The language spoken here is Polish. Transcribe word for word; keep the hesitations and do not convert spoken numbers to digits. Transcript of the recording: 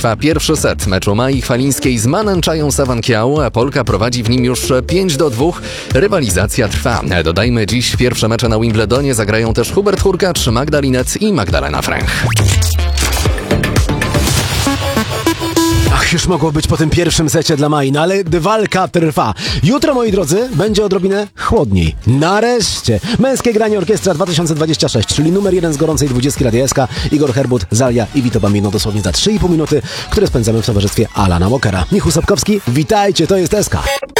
trwa pierwszy set meczu Mai Chwalińskiej z Manęczają Sawankiał. Polka prowadzi w nim już pięć do dwóch. Rywalizacja trwa. Dodajmy, dziś pierwsze mecze na Wimbledonie zagrają też Hubert Hurkacz, Magda Linette i Magdalena Fręch. Ach, już mogło być po tym pierwszym secie dla Mai, no ale walka trwa. Jutro, moi drodzy, będzie odrobinę chłodniej. Nareszcie! Męskie granie Orkiestra dwa tysiące dwadzieścia sześć, czyli numer jeden z gorącej dwudziestki Radia S K. Igor Herbut, Zalia i Vito Bambino dosłownie za trzy i pół minuty, które spędzamy w towarzystwie Alana Walkera. Michał Sapkowski, witajcie, to jest S K.